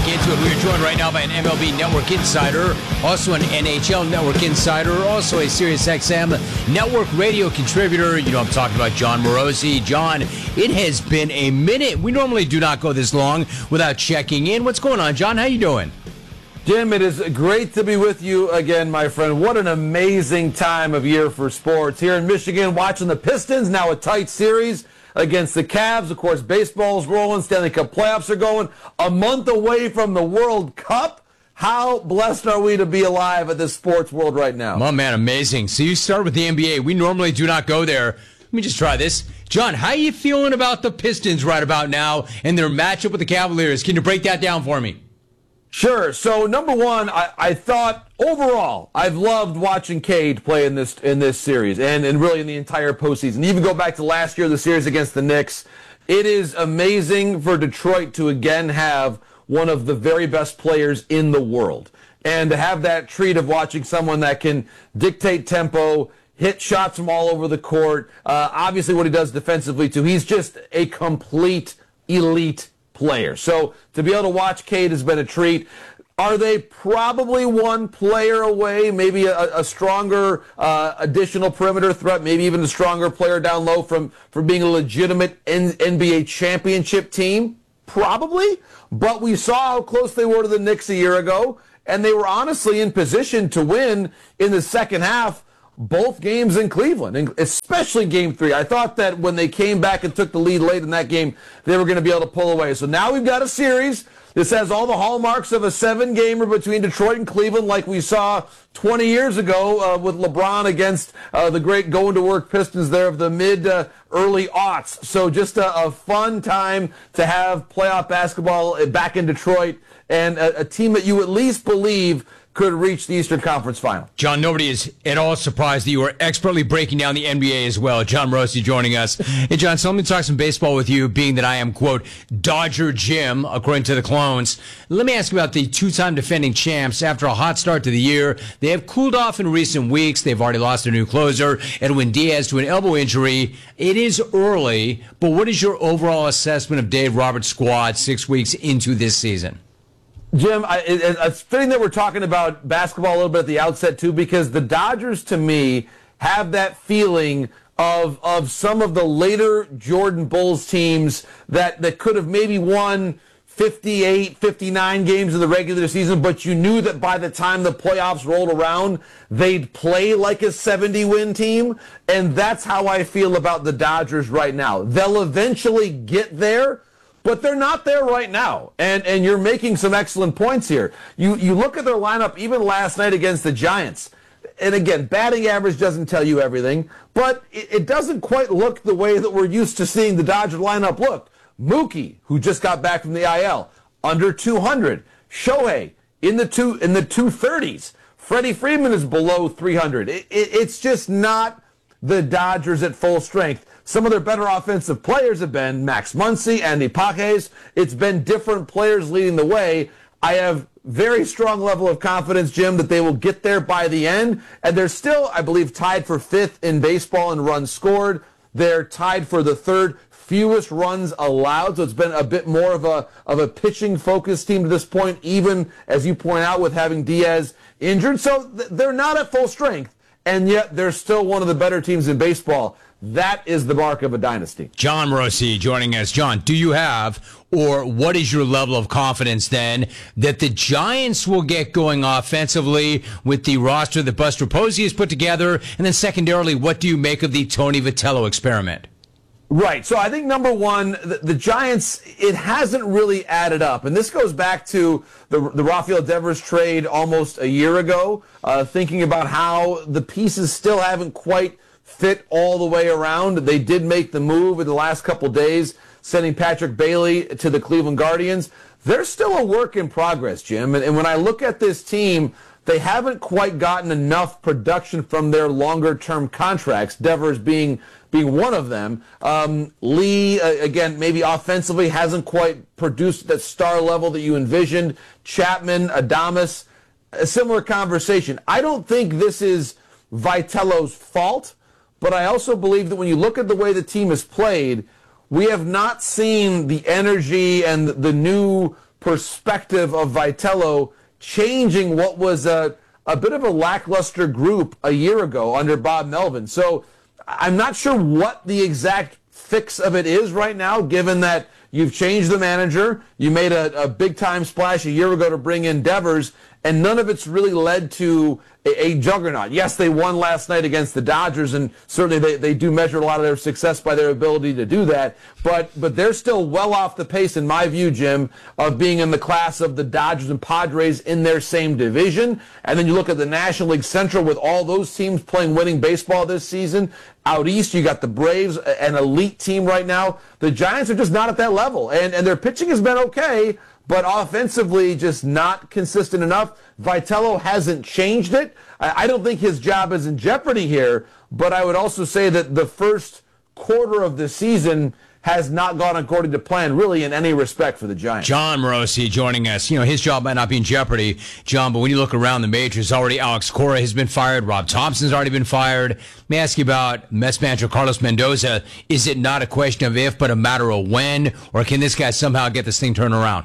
into it. We are joined right now by an MLB Network insider, also an NHL Network insider, also a SiriusXM Network radio contributor. You know I'm talking about Jon Morosi. John, it has been a minute. We normally do not go this long without checking in. What's going on, John? How you doing? Jim, it is great to be with you again, my friend. What an amazing time of year for sports. Here in Michigan, watching the Pistons, now a tight series against the Cavs. Of course, baseball's rolling. Stanley Cup playoffs are going. A month away from the World Cup. How blessed are we to be alive at this sports world right now? Oh, man, amazing. So you start with the NBA. We normally do not go there. Let me just try this. John, how are you feeling about the Pistons right about now and their matchup with the Cavaliers? Can you break that down for me? Sure. So, number one, I thought overall I've loved watching Cade play in this series and really in the entire postseason. Even go back to last year, the series against the Knicks. It is amazing for Detroit to again have one of the very best players in the world. And to have that treat of watching someone that can dictate tempo, hit shots from all over the court, obviously what he does defensively too. He's just a complete elite player. So to be able to watch Cade has been a treat. Are they probably one player away, maybe a stronger additional perimeter threat, maybe even a stronger player down low from being a legitimate NBA championship team? Probably. But we saw how close they were to the Knicks a year ago, and they were honestly in position to win in the second half both games in Cleveland, and especially Game 3. I thought that when they came back and took the lead late in that game, they were going to be able to pull away. So now we've got a series. This has all the hallmarks of a 7-gamer between Detroit and Cleveland like we saw 20 years ago with LeBron against the great going-to-work Pistons there of the mid-early aughts. So just a fun time to have playoff basketball back in Detroit and a team that you at least believe could reach the Eastern Conference Final. John, nobody is at all surprised that you are expertly breaking down the NBA as well. Jon Morosi joining us. Hey, John, so let me talk some baseball with you, being that I am, quote, Dodger Jim, according to the clones. Let me ask you about the two-time defending champs. After a hot start to the year, they have cooled off in recent weeks. They've already lost their new closer, Edwin Diaz, to an elbow injury. It is early, but what is your overall assessment of Dave Roberts' squad 6 weeks into this season? Jim, it's fitting that we're talking about basketball a little bit at the outset, too, because the Dodgers, to me, have that feeling of some of the later Jordan Bulls teams that could have maybe won 58, 59 games in the regular season, but you knew that by the time the playoffs rolled around, they'd play like a 70-win team, and that's how I feel about the Dodgers right now. They'll eventually get there, but they're not there right now, and you're making some excellent points here. You look at their lineup even last night against the Giants, and again, batting average doesn't tell you everything, but it doesn't quite look the way that we're used to seeing the Dodger lineup look. Mookie, who just got back from the IL, under 200. Shohei, in the 230s. Freddie Freeman is below 300. It's just not the Dodgers at full strength. Some of their better offensive players have been Max Muncy, Andy Pages. It's been different players leading the way. I have very strong level of confidence, Jim, that they will get there by the end. And they're still, I believe, tied for 5th in baseball in runs scored. They're tied for the 3rd fewest runs allowed. So it's been a bit more of a pitching-focused team to this point, even, as you point out, with having Diaz injured. So they're not at full strength, and yet they're still one of the better teams in baseball. That is the mark of a dynasty. Jon Morosi joining us. John, do you have, or what is your level of confidence then that the Giants will get going offensively with the roster that Buster Posey has put together? And then secondarily, what do you make of the Tony Vitello experiment? Right. So I think, number one, the Giants, it hasn't really added up. And this goes back to the Rafael Devers trade almost a year ago, thinking about how the pieces still haven't quite fit all the way around. They did make the move in the last couple days, sending Patrick Bailey to the Cleveland Guardians. They're still a work in progress, Jim. And when I look at this team, they haven't quite gotten enough production from their longer-term contracts, Devers being one of them. Lee, again, maybe offensively hasn't quite produced that star level that you envisioned. Chapman, Adames, a similar conversation. I don't think this is Vitello's fault, but I also believe that when you look at the way the team has played, we have not seen the energy and the new perspective of Vitello changing what was a bit of a lackluster group a year ago under Bob Melvin. So I'm not sure what the exact fix of it is right now, given that you've changed the manager, you made a big-time splash a year ago to bring in Devers, and none of it's really led to a juggernaut. Yes, they won last night against the Dodgers, and certainly they do measure a lot of their success by their ability to do that, but they're still well off the pace, in my view, Jim, of being in the class of the Dodgers and Padres in their same division. And then you look at the National League Central with all those teams playing winning baseball this season. Out east, you got the Braves, an elite team right now. The Giants are just not at that level, and their pitching has been okay, but offensively just not consistent enough. Vitello hasn't changed it. I don't think his job is in jeopardy here, but I would also say that the first quarter of the season has not gone according to plan, really, in any respect for the Giants. John Morosi joining us. His job might not be in jeopardy, John, but when you look around the majors, already Alex Cora has been fired. Rob Thompson's already been fired. Let me ask you about Mets manager Carlos Mendoza. Is it not a question of if, but a matter of when? Or can this guy somehow get this thing turned around?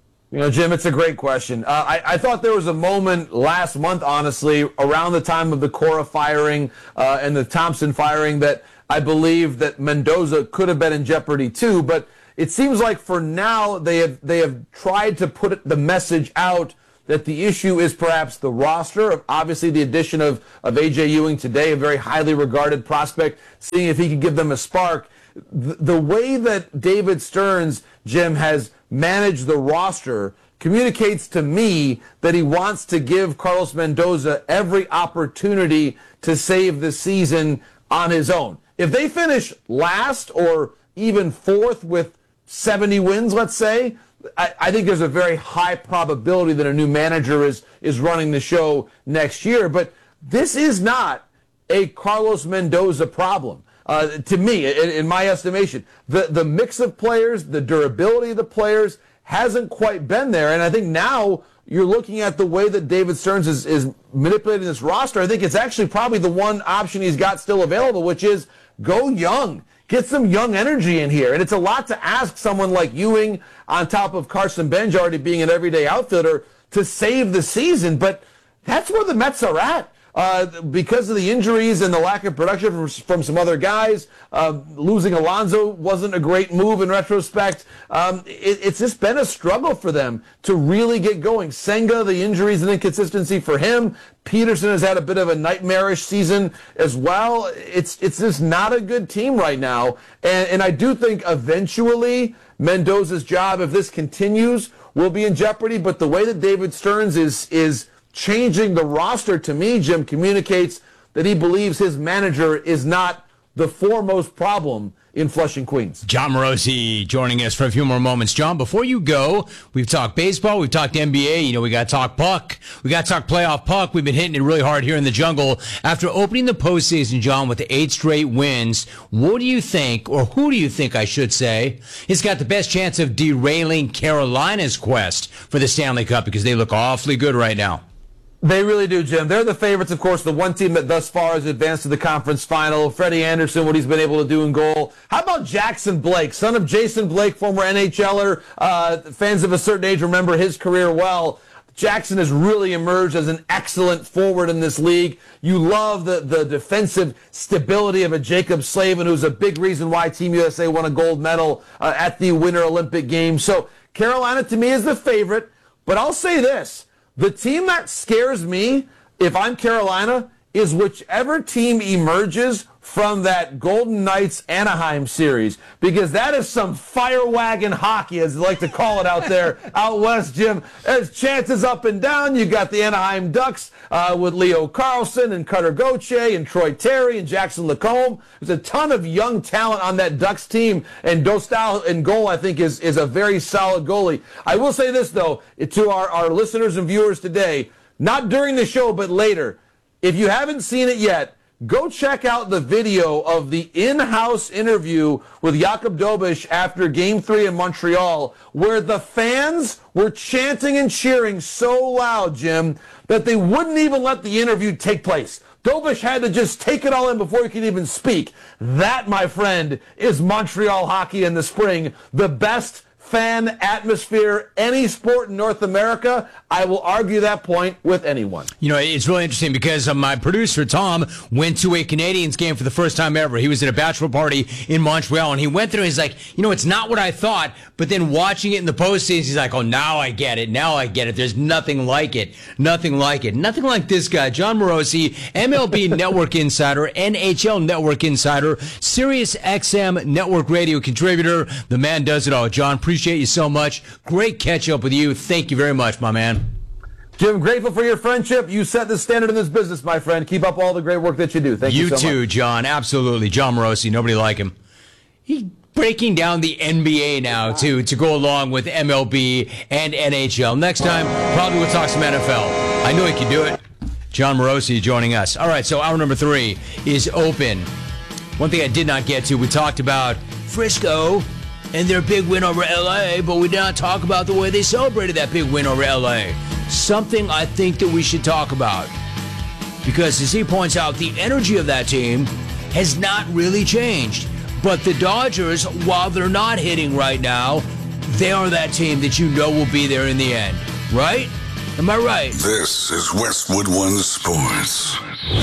Jim, it's a great question. I thought there was a moment last month, honestly, around the time of the Cora firing and the Thompson firing, that I believe that Mendoza could have been in jeopardy too. But it seems like for now they have tried to put the message out that the issue is perhaps the roster. Obviously, the addition of A.J. Ewing today, a very highly regarded prospect, seeing if he could give them a spark. The way that David Stearns, Jim, has managed the roster communicates to me that he wants to give Carlos Mendoza every opportunity to save the season on his own. If they finish last or even fourth with 70 wins, let's say, I think there's a very high probability that a new manager is running the show next year. But this is not a Carlos Mendoza problem. To me, in my estimation, the mix of players, the durability of the players hasn't quite been there. And I think now you're looking at the way that David Stearns is manipulating this roster. I think it's actually probably the one option he's got still available, which is go young. Get some young energy in here. And it's a lot to ask someone like Ewing, on top of Carson Bench already being an everyday outfielder, to save the season. But that's where the Mets are at. Because of the injuries and the lack of production from some other guys, losing Alonso wasn't a great move in retrospect. It's just been a struggle for them to really get going. Senga, the injuries and inconsistency for him. Peterson has had a bit of a nightmarish season as well. It's just not a good team right now. And I do think eventually Mendoza's job, if this continues, will be in jeopardy. But the way that David Stearns is changing the roster, to me, Jim, communicates that he believes his manager is not the foremost problem in Flushing, Queens. John Morosi joining us for a few more moments. John, before you go, we've talked baseball, we've talked NBA, we got to talk puck, we got to talk playoff puck. We've been hitting it really hard here in the jungle. After opening the postseason, John, with the 8 straight wins, what do you think, or who do you think, I should say, has got the best chance of derailing Carolina's quest for the Stanley Cup, because they look awfully good right now? They really do, Jim. They're the favorites, of course, the one team that thus far has advanced to the conference final. Freddie Anderson, what he's been able to do in goal. How about Jackson Blake, son of Jason Blake, former NHLer? Fans of a certain age remember his career well. Jackson has really emerged as an excellent forward in this league. You love the defensive stability of a Jacob Slavin, who's a big reason why Team USA won a gold medal at the Winter Olympic Games. So Carolina, to me, is the favorite. But I'll say this. The team that scares me, if I'm Carolina, is whichever team emerges from that Golden Knights Anaheim series, because that is some fire wagon hockey, as they like to call it out there out west, Jim. There's chances up and down. You got the Anaheim Ducks with Leo Carlson and Cutter Gauthier and Troy Terry and Jackson Lacombe. There's a ton of young talent on that Ducks team, and Dostal in goal, I think, is a very solid goalie. I will say this, though, to our listeners and viewers today, not during the show, but later, if you haven't seen it yet, go check out the video of the in-house interview with Jakub Dobeš after Game 3 in Montreal, where the fans were chanting and cheering so loud, Jim, that they wouldn't even let the interview take place. Dobeš had to just take it all in before he could even speak. That, my friend, is Montreal hockey in the spring. The best fan atmosphere any sport in North America. I will argue that point with anyone. You know, it's really interesting because my producer, Tom, went to a Canadians game for the first time ever. He was at a bachelor party in Montreal, and he went there and he's like, you know, it's not what I thought, but then watching it in the postseason, he's like, oh, now I get it. Now I get it. There's nothing like it. Nothing like it. Nothing like this guy, Jon Morosi, MLB Network Insider, NHL Network Insider, Sirius XM Network Radio contributor. The man does it all. John, appreciate you so much. Great catch up with you. Thank you very much, my man. Jim, grateful for your friendship. You set the standard in this business, my friend. Keep up all the great work that you do. Thank you so much. You too, John. Absolutely. Jon Morosi, nobody like him. He's breaking down the NBA now, too, to go along with MLB and NHL. Next time, probably we'll talk some NFL. I know he can do it. Jon Morosi joining us. All right, so hour number 3 is open. One thing I did not get to, we talked about Frisco and their big win over L.A., but we did not talk about the way they celebrated that big win over L.A. Something I think that we should talk about. Because as he points out, the energy of that team has not really changed. But the Dodgers, while they're not hitting right now, they are that team that you know will be there in the end. Right? Am I right? This is Westwood One Sports.